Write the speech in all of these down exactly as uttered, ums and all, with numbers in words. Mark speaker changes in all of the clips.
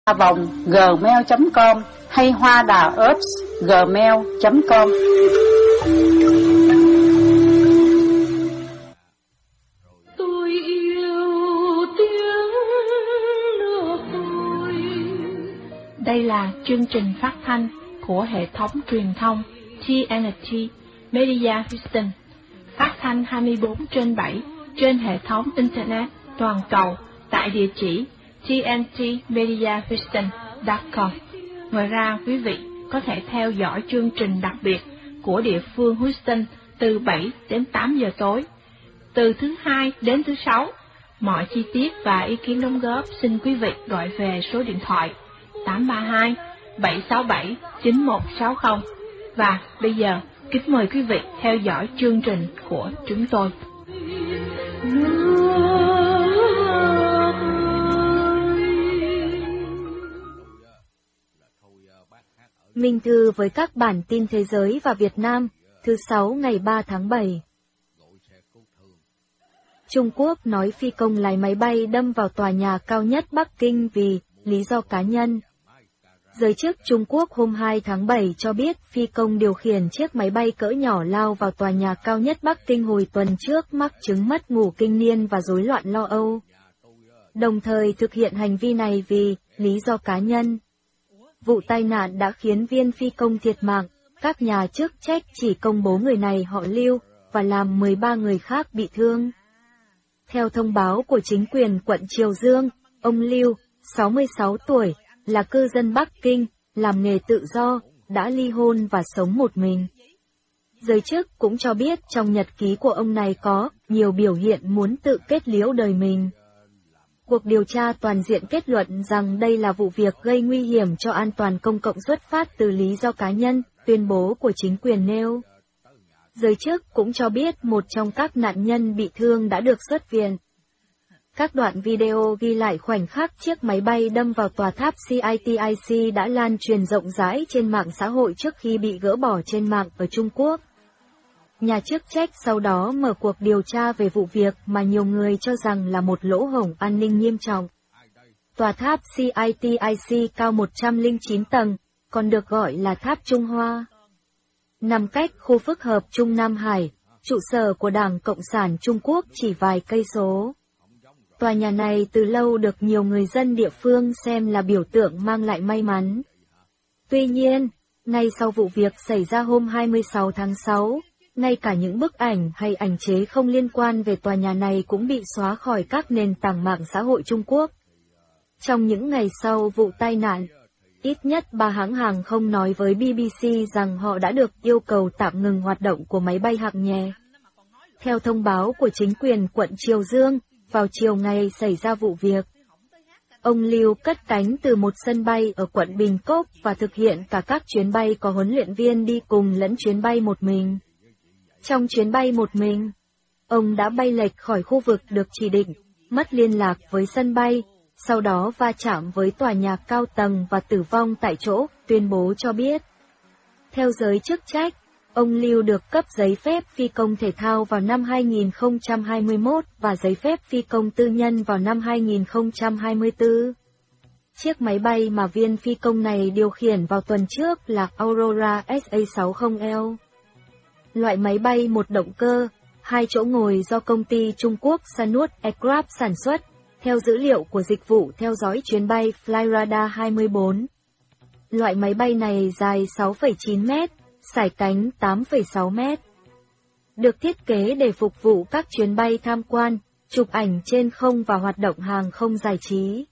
Speaker 1: vòng gmail chấm com hay hoa đà ops gmail chấm com.
Speaker 2: Tôi yêu tiếng nước tôi.
Speaker 3: Đây là chương trình phát thanh của hệ thống truyền thông tê en tê Media Houston, phát thanh hai mươi bốn trên bảy trên hệ thống Internet toàn cầu tại địa chỉ tê en tê media houston chấm com. Ngoài ra, quý vị có thể theo dõi chương trình đặc biệt của địa phương Houston từ bảy đến tám giờ tối, từ thứ hai đến thứ sáu. Mọi chi tiết và ý kiến đóng góp xin quý vị gọi về số điện thoại tám ba hai bảy sáu bảy chín một sáu không. Và bây giờ, kính mời quý vị theo dõi chương trình của chúng tôi.
Speaker 4: Minh Thư với các bản tin thế giới và Việt Nam, thứ sáu ngày ba tháng bảy. Trung Quốc nói phi công lái máy bay đâm vào tòa nhà cao nhất Bắc Kinh vì lý do cá nhân. Giới chức Trung Quốc hôm hai tháng bảy cho biết phi công điều khiển chiếc máy bay cỡ nhỏ lao vào tòa nhà cao nhất Bắc Kinh hồi tuần trước mắc chứng mất ngủ kinh niên và rối loạn lo âu. Đồng thời thực hiện hành vi này vì lý do cá nhân. Vụ tai nạn đã khiến viên phi công thiệt mạng, các nhà chức trách chỉ công bố người này họ Lưu và làm mười ba người khác bị thương. Theo thông báo của chính quyền quận Triều Dương, ông Lưu, sáu mươi sáu tuổi, là cư dân Bắc Kinh, làm nghề tự do, đã ly hôn và sống một mình. Giới chức cũng cho biết trong nhật ký của ông này có nhiều biểu hiện muốn tự kết liễu đời mình. Cuộc điều tra toàn diện kết luận rằng đây là vụ việc gây nguy hiểm cho an toàn công cộng xuất phát từ lý do cá nhân, tuyên bố của chính quyền nêu. Giới chức cũng cho biết một trong các nạn nhân bị thương đã được xuất viện. Các đoạn video ghi lại khoảnh khắc chiếc máy bay đâm vào tòa tháp xê i tê i xê đã lan truyền rộng rãi trên mạng xã hội trước khi bị gỡ bỏ trên mạng ở Trung Quốc. Nhà chức trách sau đó mở cuộc điều tra về vụ việc mà nhiều người cho rằng là một lỗ hổng an ninh nghiêm trọng. Tòa tháp xê i tê i xê cao một trăm lẻ chín tầng, còn được gọi là tháp Trung Hoa. Nằm cách khu phức hợp Trung Nam Hải, trụ sở của Đảng Cộng sản Trung Quốc chỉ vài cây số. Tòa nhà này từ lâu được nhiều người dân địa phương xem là biểu tượng mang lại may mắn. Tuy nhiên, ngay sau vụ việc xảy ra hôm hai mươi sáu tháng sáu, ngay cả những bức ảnh hay ảnh chế không liên quan về tòa nhà này cũng bị xóa khỏi các nền tảng mạng xã hội Trung Quốc. Trong những ngày sau vụ tai nạn, ít nhất ba hãng hàng không nói với bê bê xê rằng họ đã được yêu cầu tạm ngừng hoạt động của máy bay hạng nhẹ. Theo thông báo của chính quyền quận Triều Dương, vào chiều ngày xảy ra vụ việc, ông Lưu cất cánh từ một sân bay ở quận Bình Cốc và thực hiện cả các chuyến bay có huấn luyện viên đi cùng lẫn chuyến bay một mình. Trong chuyến bay một mình, ông đã bay lệch khỏi khu vực được chỉ định, mất liên lạc với sân bay, sau đó va chạm với tòa nhà cao tầng và tử vong tại chỗ, tuyên bố cho biết. Theo giới chức trách, ông Lưu được cấp giấy phép phi công thể thao vào năm hai nghìn không trăm hai mươi mốt và giấy phép phi công tư nhân vào năm hai nghìn không trăm hai mươi tư. Chiếc máy bay mà viên phi công này điều khiển vào tuần trước là Aurora ét a sáu mươi L. Loại máy bay một động cơ, hai chỗ ngồi do công ty Trung Quốc Sanuk Aircraft sản xuất, theo dữ liệu của dịch vụ theo dõi chuyến bay Flyradar hai mươi bốn. Loại máy bay này dài sáu phẩy chín mét, sải cánh tám phẩy sáu mét. Được thiết kế để phục vụ các chuyến bay tham quan, chụp ảnh trên không và hoạt động hàng không giải trí.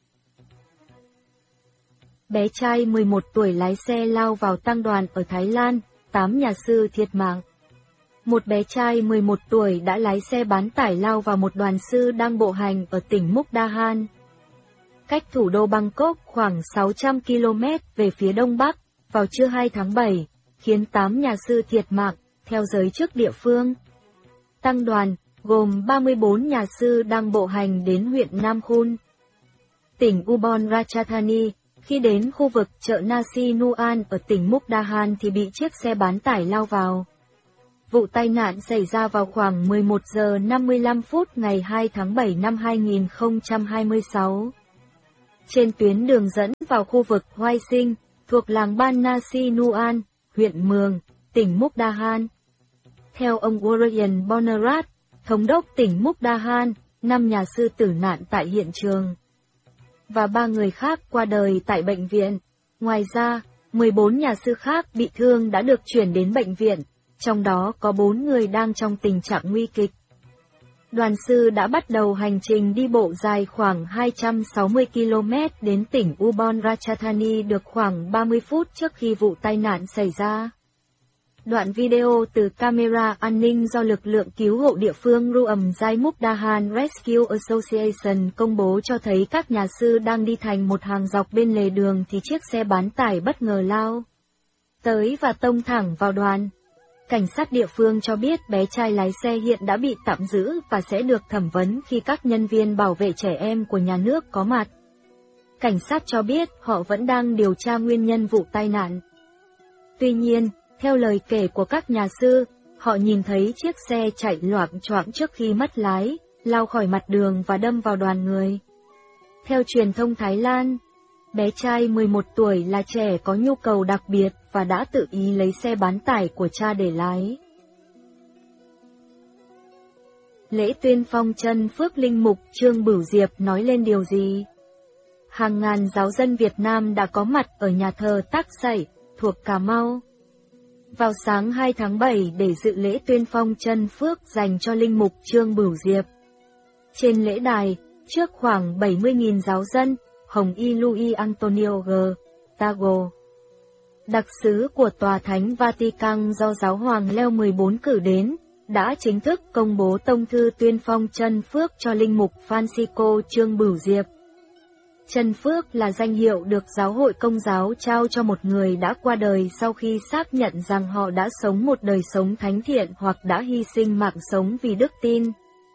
Speaker 4: Bé trai mười một tuổi lái xe lao vào tăng đoàn ở Thái Lan, tám nhà sư thiệt mạng. Một bé trai mười một tuổi đã lái xe bán tải lao vào một đoàn sư đang bộ hành ở tỉnh Mukdahan, cách thủ đô Bangkok khoảng sáu trăm ki lô mét về phía đông bắc, vào trưa hai tháng bảy, khiến tám nhà sư thiệt mạng, theo giới chức địa phương. Tăng đoàn, gồm ba mươi bốn nhà sư đang bộ hành đến huyện Nam Khun, tỉnh Ubon Ratchathani. Khi đến khu vực chợ Nasi Nuan ở tỉnh Mukdahan thì bị chiếc xe bán tải lao vào. Vụ tai nạn xảy ra vào khoảng mười một giờ năm mươi lăm phút ngày hai tháng bảy năm hai nghìn không trăm hai mươi sáu. trên tuyến đường dẫn vào khu vực Hoai Sinh, thuộc làng Ban Nasi Nuan, huyện Mường, tỉnh Mukdahan. Theo ông Warren Bonarat, thống đốc tỉnh Mukdahan, năm nhà sư tử nạn tại hiện trường và ba người khác qua đời tại bệnh viện. Ngoài ra, mười bốn nhà sư khác bị thương đã được chuyển đến bệnh viện, trong đó có bốn người đang trong tình trạng nguy kịch. Đoàn sư đã bắt đầu hành trình đi bộ dài khoảng hai trăm sáu mươi ki lô mét đến tỉnh Ubon Ratchathani được khoảng ba mươi phút trước khi vụ tai nạn xảy ra. Đoạn video từ camera an ninh do lực lượng cứu hộ địa phương Ruam Jai Mukdahan Rescue Association công bố cho thấy các nhà sư đang đi thành một hàng dọc bên lề đường thì chiếc xe bán tải bất ngờ lao tới và tông thẳng vào đoàn. Cảnh sát địa phương cho biết bé trai lái xe hiện đã bị tạm giữ và sẽ được thẩm vấn khi các nhân viên bảo vệ trẻ em của nhà nước có mặt. Cảnh sát cho biết họ vẫn đang điều tra nguyên nhân vụ tai nạn. Tuy nhiên, theo lời kể của các nhà sư, họ nhìn thấy chiếc xe chạy loạng choạng trước khi mất lái, lao khỏi mặt đường và đâm vào đoàn người. Theo truyền thông Thái Lan, bé trai mười một tuổi là trẻ có nhu cầu đặc biệt và đã tự ý lấy xe bán tải của cha để lái. Lễ tuyên phong chân phước linh mục Trương Bửu Diệp nói lên điều gì? Hàng ngàn giáo dân Việt Nam đã có mặt ở nhà thờ Tác Sẩy, thuộc Cà Mau, vào sáng hai tháng bảy để dự lễ tuyên phong chân phước dành cho linh mục Trương Bửu Diệp. Trên lễ đài, trước khoảng bảy mươi nghìn giáo dân, Hồng Y Luis Antonio G. Tago, đặc sứ của Tòa Thánh Vatican do Giáo hoàng Leo mười bốn cử đến, đã chính thức công bố tông thư tuyên phong chân phước cho linh mục Francisco Trương Bửu Diệp. Chân phước là danh hiệu được Giáo hội Công giáo trao cho một người đã qua đời sau khi xác nhận rằng họ đã sống một đời sống thánh thiện hoặc đã hy sinh mạng sống vì đức tin,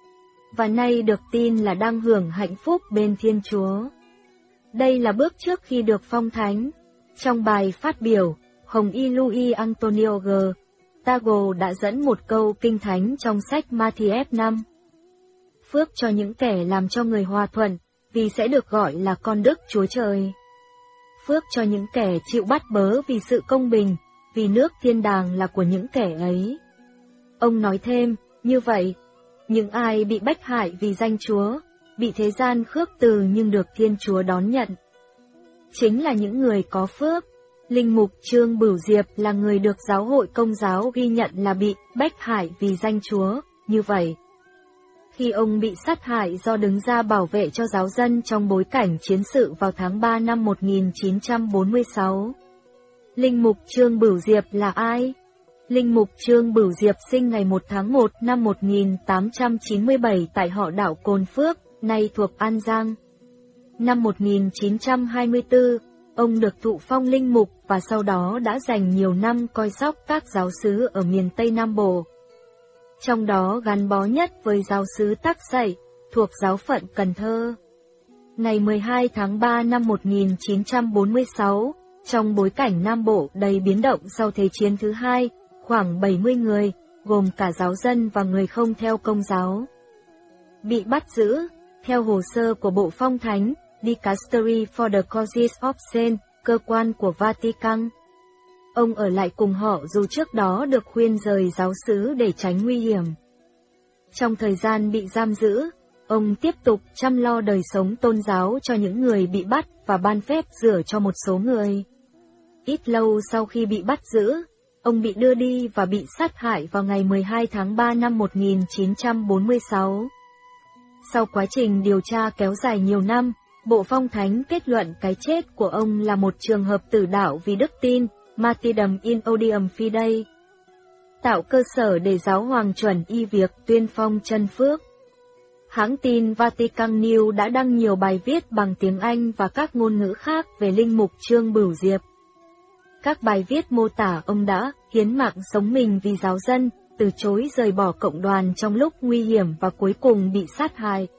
Speaker 4: và nay được tin là đang hưởng hạnh phúc bên Thiên Chúa. Đây là bước trước khi được phong thánh. Trong bài phát biểu, Hồng Y Luis Antonio G. Tago đã dẫn một câu kinh thánh trong sách Matthew năm. Phước cho những kẻ làm cho người hòa thuận, vì sẽ được gọi là con Đức Chúa Trời. Phước cho những kẻ chịu bắt bớ vì sự công bình, vì nước thiên đàng là của những kẻ ấy. Ông nói thêm, như vậy, những ai bị bách hại vì danh Chúa, bị thế gian khước từ nhưng được Thiên Chúa đón nhận, chính là những người có phước. Linh mục Trương Bửu Diệp là người được Giáo hội Công giáo ghi nhận là bị bách hại vì danh Chúa, như vậy. Khi ông bị sát hại do đứng ra bảo vệ cho giáo dân trong bối cảnh chiến sự vào tháng ba năm một nghìn chín trăm bốn mươi sáu. Linh mục Trương Bửu Diệp là ai? Linh mục Trương Bửu Diệp sinh ngày một tháng một năm một nghìn tám trăm chín mươi bảy tại họ đảo Cồn Phước, nay thuộc An Giang. Năm một nghìn chín trăm hai mươi tư, ông được thụ phong linh mục và sau đó đã dành nhiều năm coi sóc các giáo xứ ở miền Tây Nam Bộ. Trong đó gắn bó nhất với giáo xứ Tác Sẩy, thuộc giáo phận Cần Thơ. Ngày mười hai tháng ba năm một nghìn chín trăm bốn mươi sáu, trong bối cảnh Nam Bộ đầy biến động sau Thế chiến thứ hai, khoảng bảy mươi người, gồm cả giáo dân và người không theo Công giáo, bị bắt giữ. Theo hồ sơ của Bộ Phong Thánh, Dicastery for the Causes of Saints, cơ quan của Vatican. Ông ở lại cùng họ dù trước đó được khuyên rời giáo xứ để tránh nguy hiểm. Trong thời gian bị giam giữ, ông tiếp tục chăm lo đời sống tôn giáo cho những người bị bắt và ban phép rửa cho một số người. Ít lâu sau khi bị bắt giữ, ông bị đưa đi và bị sát hại vào ngày mười hai tháng ba năm một nghìn chín trăm bốn mươi sáu. Sau quá trình điều tra kéo dài nhiều năm, Bộ Phong Thánh kết luận cái chết của ông là một trường hợp tử đạo vì đức tin, martyrdom in odium fidei, tạo cơ sở để giáo hoàng chuẩn y việc tuyên phong chân phước. Hãng tin Vatican News đã đăng nhiều bài viết bằng tiếng Anh và các ngôn ngữ khác về linh mục Trương Bửu Diệp. Các bài viết mô tả ông đã hiến mạng sống mình vì giáo dân, từ chối rời bỏ cộng đoàn trong lúc nguy hiểm và cuối cùng bị sát hại.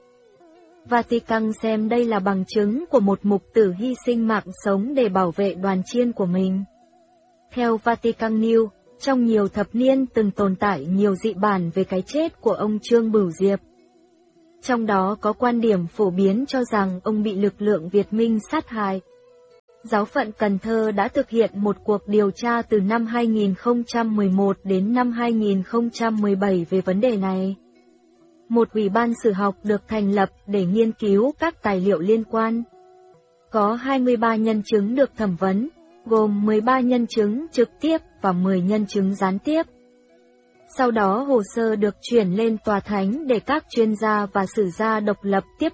Speaker 4: Vatican xem đây là bằng chứng của một mục tử hy sinh mạng sống để bảo vệ đoàn chiên của mình. Theo Vatican News, trong nhiều thập niên từng tồn tại nhiều dị bản về cái chết của ông Trương Bửu Diệp. Trong đó có quan điểm phổ biến cho rằng ông bị lực lượng Việt Minh sát hại. Giáo phận Cần Thơ đã thực hiện một cuộc điều tra từ năm hai nghìn không trăm mười một đến năm hai nghìn không trăm mười bảy về vấn đề này. Một ủy ban sử học được thành lập để nghiên cứu các tài liệu liên quan. Có hai mươi ba nhân chứng được thẩm vấn, gồm mười ba nhân chứng trực tiếp và mười nhân chứng gián tiếp. Sau đó hồ sơ được chuyển lên tòa thánh để các chuyên gia và sử gia độc lập tiếp